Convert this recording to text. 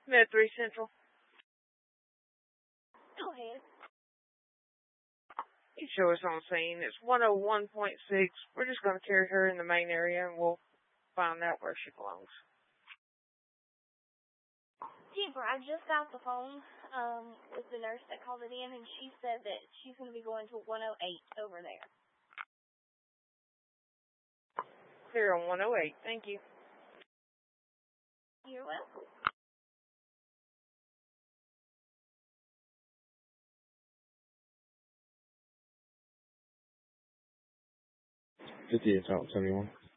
Med 3 Central. Go ahead. You show us on scene. It's 101.6. We're just going to carry her in the main area and we'll find out where she belongs. Jennifer, I just got the phone with the nurse that called it in, and she said that she's going to be going to 108 over there. Clear on 108. Thank you. You're welcome. 58 South 71.